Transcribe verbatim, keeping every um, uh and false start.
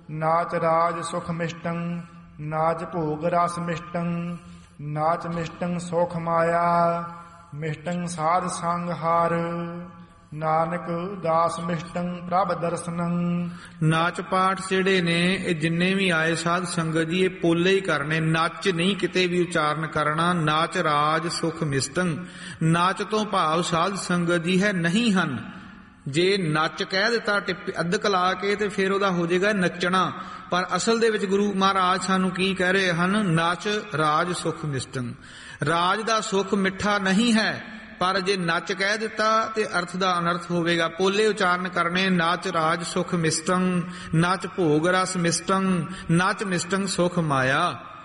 ਨਾਚ ਰਾਜ ਸੁਖ ਮਿਸ਼ਟੰ ਨਾਚ ਭੋਗ ਰਸ ਮਿਸ਼ਟੰ ਨਾਚ ਮਿਸ਼ਟੰ ਸੁਖ ਮਾਇਆ ਮਿਸ਼ਟੰ ਸਾਧ ਸੰਗ ਹਾਰ ਨਾਨਕ ਦਾਸ ਮਿਸ਼ਟੰ ਪ੍ਰਭ ਦਰਸ਼ਨੰ। ਨਾਚ ਪਾਠ ਜਿਹੜੇ ਨੇ ਇਹ ਜਿੰਨੇ ਵੀ ਆਏ ਸਾਧ ਸੰਗਤ ਜੀ ਇਹ ਪੋਲੇ ਹੀ ਕਰਨੇ, ਨੱਚ ਨਹੀਂ ਕਿਤੇ ਵੀ ਉਚਾਰਨ ਕਰਨਾ। ਨਾਚ ਰਾਜ ਸੁਖ ਮਿਸ਼ਟੰ, ਨਾਚ ਤੋਂ ਭਾਵ ਸਾਧ ਸੰਗਤ ਜੀ ਹੈ ਨਹੀਂ ਹਨ। ਜੇ ਨੱਚ ਕਹਿ ਦਿੱਤਾ ਟਿੱਪ ਅੱਧਕ ਲਾ ਕੇ ਤੇ ਫਿਰ ਉਹਦਾ ਹੋ ਜਾਏਗਾ ਨੱਚਣਾ, ਪਰ ਅਸਲ ਦੇ ਵਿੱਚ ਗੁਰੂ ਮਹਾਰਾਜ ਸਾਨੂੰ ਕੀ ਕਹਿ ਰਹੇ ਹਨ? ਨਾਚ ਰਾਜ ਸੁਖ ਮਿਸ਼ਟੰ। ਰਾਜ ਦਾ ਸੁਖ ਮਿੱਠਾ ਨਹੀਂ ਹੈ, ਪਰ ਜੇ ਨੱਚ ਕਹਿ ਦਿੱਤਾ ਤੇ ਅਰਥ ਦਾ ਅਨਰਥ ਹੋਵੇਗਾ। ਪੋਲੇ ਉਚਾਰਨ ਕਰਨੇ। ਨਾਚ ਰਾਜ ਸੁਖ ਮਿਸ਼ਟੰ ਨਾਚ ਭੋਗ ਰਸ ਮਿਸ਼ਟੰ ਨਾਚ ਮਿਸ਼ਟੰ ਸੁਖ ਮਾਇਆ।